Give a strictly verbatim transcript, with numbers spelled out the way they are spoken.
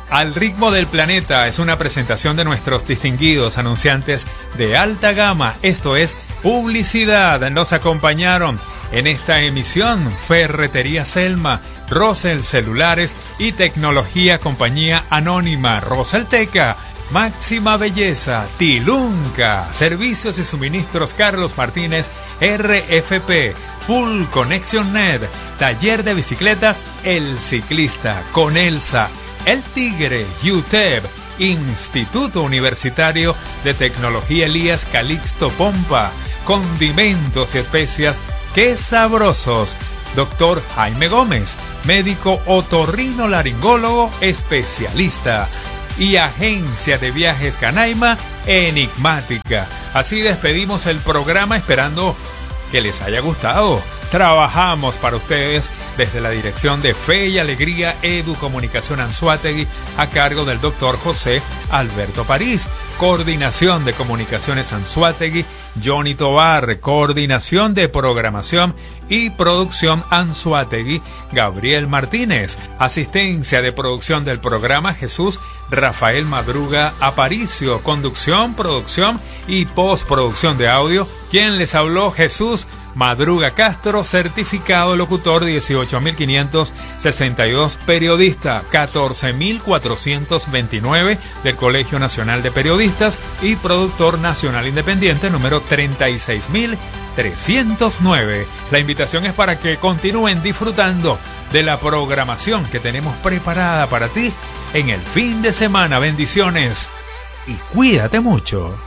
Al ritmo del planeta es una presentación de nuestros distinguidos anunciantes de alta gama. Esto es publicidad. Nos acompañaron en esta emisión Ferretería Selma, Rosel Celulares y Tecnología Compañía Anónima, Rosalteca, Máxima Belleza, Tilunca, Servicios y Suministros Carlos Martínez, R F P, Full Connection Net, Taller de Bicicletas El Ciclista, Conelsa, El Tigre, U T E B, Instituto Universitario de Tecnología Elías Calixto Pompa, Condimentos y Especias, ¡qué sabrosos! Doctor Jaime Gómez, médico otorrino-laringólogo especialista, y Agencia de Viajes Canaima Enigmática. Así despedimos el programa esperando que les haya gustado. Trabajamos para ustedes desde la dirección de Fe y Alegría Educomunicación Anzoátegui a cargo del doctor José Alberto París. Coordinación de Comunicaciones Anzoátegui, Johnny Tobar. Coordinación de Programación y Producción Anzoátegui, Gabriel Martínez. Asistencia de producción del programa, Jesús Rafael Madruga Aparicio. Conducción, producción y postproducción de audio, quien les habló, Jesús Madruga Castro, certificado locutor dieciocho mil quinientos sesenta y dos, periodista catorce mil cuatrocientos veintinueve del Colegio Nacional de Periodistas y productor nacional independiente número treinta y seis mil trescientos nueve. La invitación es para que continúen disfrutando de la programación que tenemos preparada para ti en el fin de semana. Bendiciones y cuídate mucho.